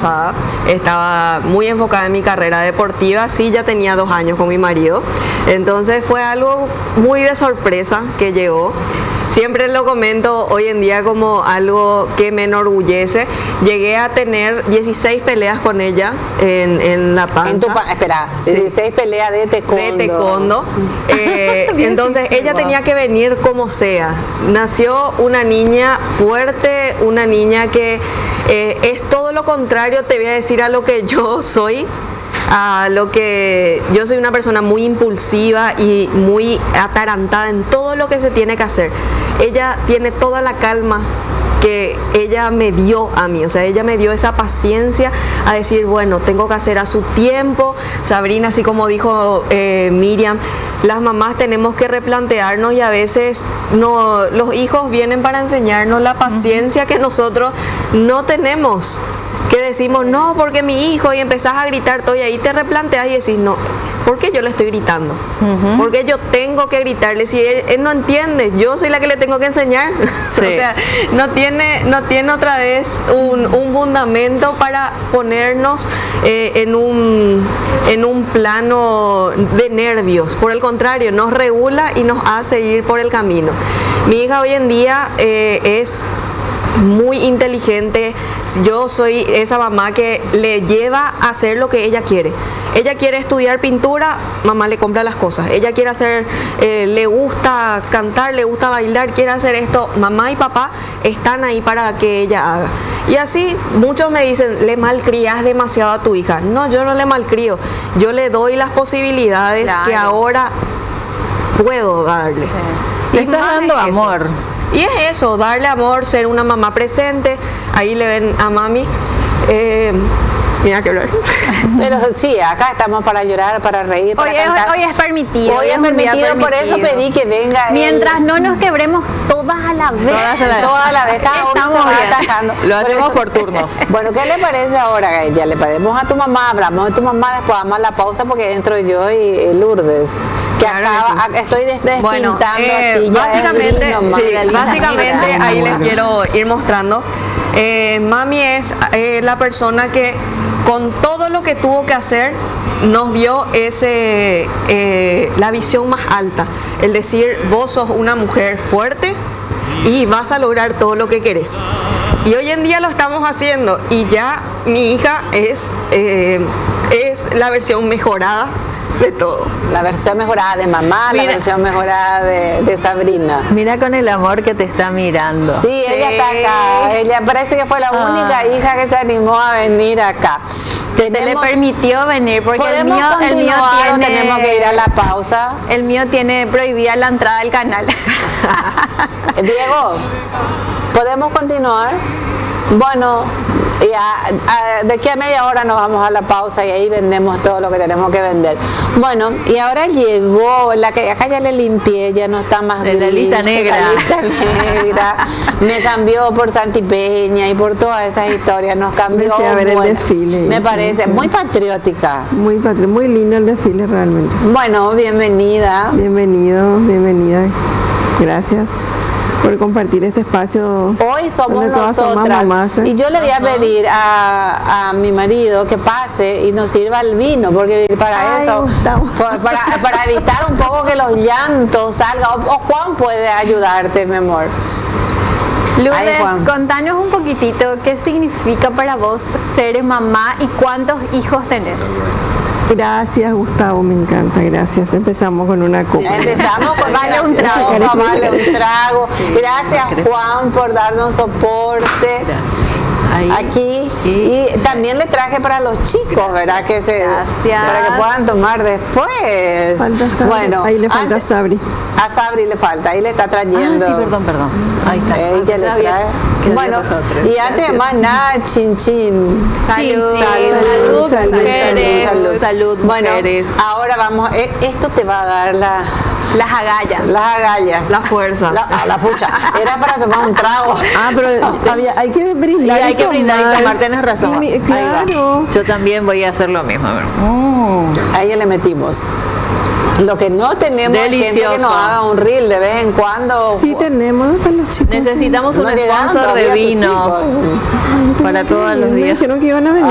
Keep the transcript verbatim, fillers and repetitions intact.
casada, estaba muy enfocada en mi carrera deportiva, sí ya tenía dos años con mi marido, entonces fue algo muy de sorpresa que llegó. Siempre lo comento hoy en día como algo que me enorgullece. Llegué a tener dieciséis peleas con ella en, en la panza. En tu pa espera, sí. dieciséis peleas de taekwondo. De taekwondo. Eh, entonces ella tenía que venir como sea. Nació una niña fuerte, una niña que eh, es todo lo contrario, te voy a decir, a lo que yo soy. A lo que yo soy una persona muy impulsiva y muy atarantada en todo lo que se tiene que hacer. Ella tiene toda la calma que ella me dio a mí, o sea, ella me dio esa paciencia a decir, bueno, tengo que hacer a su tiempo. Sabrina, así como dijo eh, Miriam, las mamás tenemos que replantearnos y a veces no, los hijos vienen para enseñarnos la paciencia que nosotros no tenemos. Que decimos, no, porque mi hijo, y empezás a gritar todo, y ahí te replanteas y decís, no, ¿por qué yo le estoy gritando? Uh-huh. ¿Por qué yo tengo que gritarle? Si él, él no entiende, yo soy la que le tengo que enseñar. Sí. O sea, no tiene, no tiene otra vez un, un fundamento para ponernos eh, en, un, en un plano de nervios. Por el contrario, nos regula y nos hace ir por el camino. Mi hija hoy en día eh, es muy inteligente. Yo soy esa mamá que le lleva a hacer lo que ella quiere. Ella quiere estudiar pintura, mamá le compra las cosas. Ella quiere hacer, eh, le gusta cantar, le gusta bailar, quiere hacer esto. Mamá y papá están ahí para que ella haga. Y así muchos me dicen, le malcrías demasiado a tu hija. No, yo no le malcrío. Yo le doy las posibilidades, claro, que ahora puedo darle. Sí. Le estás dando amor. Y es eso, darle amor, ser una mamá presente. Ahí le ven a mami. Eh, mira que hablar. Pero sí, acá estamos para llorar, para reír, para hoy, cantar. Hoy es permitido. Hoy es permitido, permitido, por eso pedí que venga. Mientras él. No nos quebremos todas a la vez. Todas a la, todas a la vez, cada uno se va atajando. Lo hacemos por, por turnos. Bueno, ¿qué le parece ahora? Ya le pedimos a tu mamá, hablamos de tu mamá, después vamos a la pausa porque entro yo y Lourdes. Que claro acaba, que sí. Estoy despintando bueno, eh, así. Básicamente, ya sí, básicamente ahí les quiero ir mostrando. Eh, mami es eh, la persona que con todo lo que tuvo que hacer nos dio ese eh, la visión más alta, el decir, vos sos una mujer fuerte y vas a lograr todo lo que querés. Y hoy en día lo estamos haciendo y ya mi hija es, eh, es la versión mejorada de todo. La versión mejorada de mamá, mira, la versión mejorada de, de Sabrina. Mira con el amor que te está mirando. Sí, sí, ella está acá. Ella parece que fue la ah. única hija que se animó a venir acá. Tenemos, se le permitió venir porque el mío, el mío tiene, tenemos que ir a la pausa. El mío tiene prohibida la entrada al canal. Diego, ¿podemos continuar? Bueno, ya, de aquí a media hora nos vamos a la pausa y ahí vendemos todo lo que tenemos que vender. Bueno, y ahora llegó, la que acá ya le limpié, ya no está más de la lista negra. La lista negra. Me cambió por Santipeña y por todas esas historias, nos cambió. Me a ver bueno, el desfile. Me parece muy patriótica. Muy patri muy lindo el desfile realmente. Bueno, bienvenida. Bienvenido, bienvenida. Gracias por compartir este espacio. Hoy somos nosotras somos mamás, ¿eh? Y yo le voy a pedir a, a mi marido que pase y nos sirva el vino, porque para Ay, eso por, para, para evitar un poco que los llantos salgan, o, o Juan puede ayudarte, mi amor. Lourdes, Ay, contanos un poquitito qué significa para vos ser mamá y cuántos hijos tenés. Gracias, Gustavo, me encanta, gracias. Empezamos con una copa. Empezamos con vale un trago, vale un trago. Gracias, Juan, por darnos soporte. Ahí. Aquí y también le traje para los chicos, ¿verdad? Que se, Gracias. Para que puedan tomar después. Falta bueno, ahí le falta antes, a Sabri. A Sabri le falta, ahí le está trayendo. Ah, sí, perdón, perdón. Ahí está. Ella le trae. Bueno, y antes de más nada, chin chin. Salud, salud, salud, salud, mujeres, salud, salud. salud, bueno, mujeres. Ahora vamos, esto te va a dar la... Las agallas. Las agallas. La fuerza. La, la pucha. Era para tomar un trago. Ah, pero había, hay que brindar. Y hay que brindar y tomar, tenés razón. Mi, claro. Yo también voy a hacer lo mismo. A ver. Mm. A ella le metimos. Lo que no tenemos es gente que nos haga un reel de vez en cuando. Sí tenemos, ¿dónde están los chicos? Necesitamos un no sponsor de vino para todos los días. Me dijeron que iban a venir.